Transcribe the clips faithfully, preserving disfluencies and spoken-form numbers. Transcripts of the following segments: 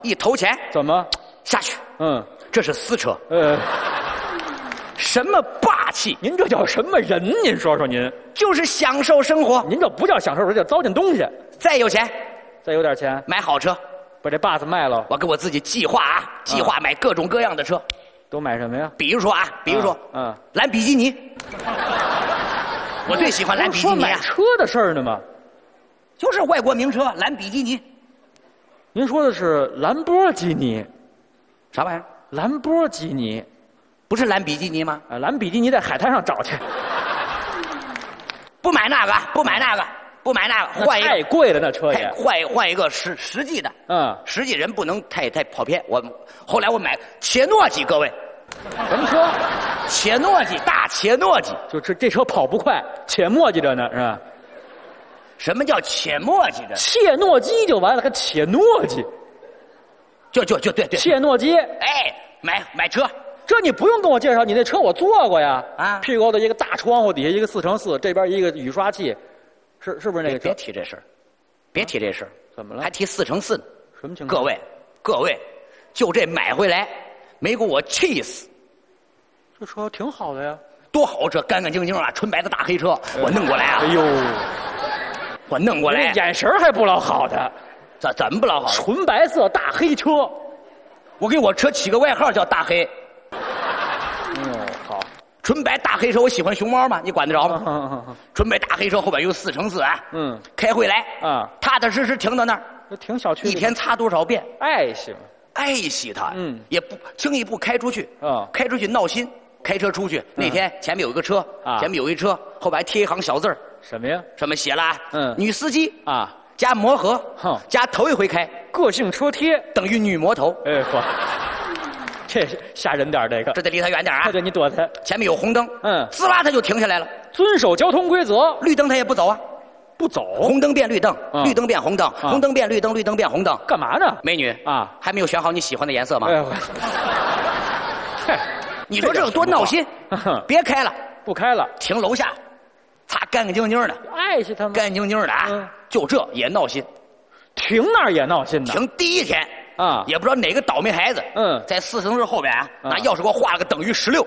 一投钱怎么下去？ 嗯， 这是私车， 呃， 什么霸气？ 您这叫什么人？您说说您， 就是享受生活。 您这不叫享受，这叫糟践东西。 再有钱， 再有点钱， 买好车， 把这把子卖了， 我给我自己计划啊，计划买各种各样的车。 都买什么呀？ 比如说啊，比如说， 嗯，嗯蓝比基尼，我最喜欢蓝比基说尼啊， 买车的事儿呢吗？ 就是外国名车蓝比基尼。 您说的是兰博基尼， 啥玩意儿？ 兰博基尼， 不是蓝比基尼吗？ 啊，蓝比基尼在海滩上找去， 不买那个，不买那个，不买那个，换一个。 太贵了，那车也。 换换一个实实际的， 嗯， 实际人不能太太跑偏。我后来我买切诺基，各位， 什么车？ 切诺基，大切诺基。 就这这车跑不快，且磨叽着呢，是吧？ 什么叫切磨叽的？ 切诺基就完了，还且诺基， 就就就对对。 切诺基， 哎，买买车， 这你不用跟我介绍，你那车我坐过呀。 啊屁股的一个大窗户底下一个四乘四，这边一个雨刷器，是是不是那个车？ 别提这事儿，别提这事儿。 怎么了？ 还提四乘四呢？ 什么情况？ 各位各位，就这买回来，没给我气死。 这车挺好的呀， 多好车，干干净净啊，纯白的大黑车，我弄过来啊。 哎呦， 我弄过来， 眼神还不老好的， 怎怎么不老好？ 纯白色大黑车。 我给我车起个外号叫大黑。 嗯，好。 纯白大黑车，我喜欢熊猫嘛，你管得着吗？ 嗯嗯嗯纯白大黑车后边有四乘四啊。 嗯， 开回来啊， 踏踏实实停到那儿， 这挺小区的。 一天擦多少遍？ 爱惜嘛。 爱惜它， 嗯也不轻易不开出去。 啊开出去闹心。开车出去那天，前面有一个车， 啊前面有一车，后边还贴一行小字儿， 什么呀？ 上面写了啊， 嗯女司机啊， 加磨合， 哼加头一回开个性车贴。 等于女魔头。 哎嚯，这吓人点儿这个。 这得离他远点啊！ 对，你躲他。 前面有红灯， 嗯滋啦他就停下来了。 遵守交通规则， 绿灯他也不走啊， 不走。 红灯变绿灯， 嗯绿灯变红灯， 啊红灯变绿灯，绿灯变红灯。 干嘛呢？ 美女啊， 还没有选好你喜欢的颜色吗？ 哎呀，嗨， 你说这有多闹心？别开了， 不开了， 停楼下，擦干干净净的， 爱惜他们。 干干净净的啊！ 嗯就这也闹心。 停那儿也闹心呢。 停第一天啊也不知道哪个倒霉孩子， 嗯在四乘四后边啊， 啊拿钥匙给我画了个等于十六。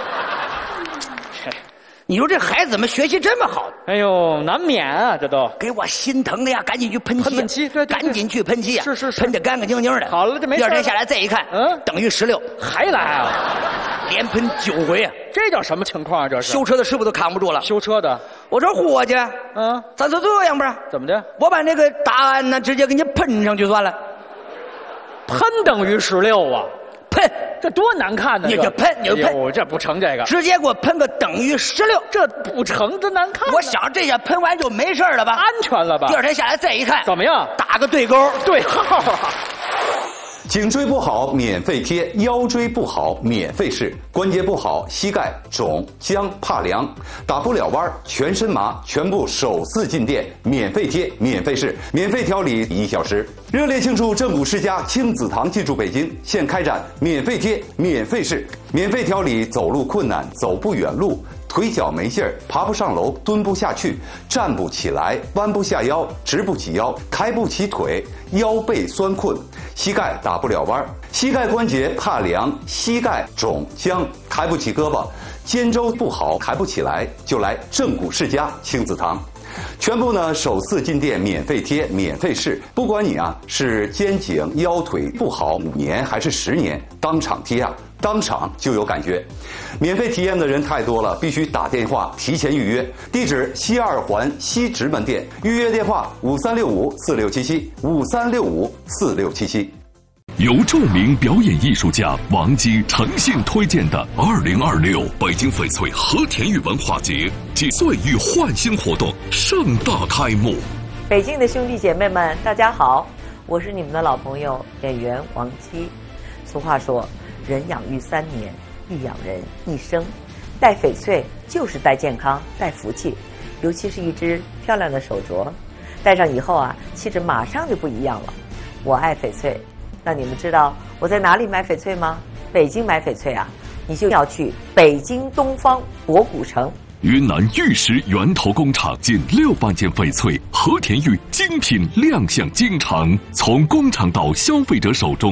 你说这孩子怎么学习这么好？ 哎呦，难免啊，这都。 给我心疼的呀！赶紧去喷漆， 喷喷漆对对对赶紧去喷漆啊！ 是是是喷得干干净净的。 好了这没事第二天下来再一看， 嗯等于十六， 还来啊？ 连喷九回啊！ 这叫什么情况啊？这是修车的师傅都扛不住了。 修车的。 我说伙计， 嗯， 咱就这样吧， 怎么的？ 我把那个答案呢直接给你喷上去算了。 喷等于十六啊？ 喷， 这多难看呢！ 你就喷你就喷哎呦，这不成这个， 直接给我喷个等于十六。 这不成，这难看呢。 我想这下喷完就没事了吧？ 安全了吧？ 第二天下来再一看， 怎么样？ 打个对勾， 对号啊！ 颈椎不好免费贴，腰椎不好免费试，关节不好膝盖肿僵怕凉，打不了弯全身麻，全部首次进店免费贴免费试，免费调理一小时。热烈庆祝正骨世家亲子堂进驻北京，现开展免费贴免费试，免费调理走路困难走不远路，腿脚没劲儿，爬不上楼，蹲不下去，站不起来，弯不下腰，直不起腰，抬不起腿，腰背酸困，膝盖打不了弯，膝盖关节怕凉，膝盖肿僵，抬不起胳膊，肩周不好，抬不起来，就来正骨世家亲子堂。全部呢首次进店免费贴免费试，不管你啊是肩颈腰腿不好五年还是十年，当场贴啊当场就有感觉。免费体验的人太多了，必须打电话提前预约。地址西二环西直门店，预约电话五三六五四六七七五三六五四六七七。 由著名表演艺术家王姬诚信推荐的二零二六北京翡翠和田玉文化节暨岁月焕新活动盛大开幕。 北京的兄弟姐妹们，大家好，我是你们的老朋友演员王姬。俗话说，人养育三年，亦养人一生。戴翡翠就是戴健康，戴福气，尤其是一只漂亮的手镯，戴上以后啊，气质马上就不一样了。我爱翡翠。那你们知道我在哪里买翡翠吗？北京买翡翠啊，你就要去北京东方博古城。 云南玉石源头工厂近六万件翡翠和田玉精品亮相京城，从工厂到消费者手中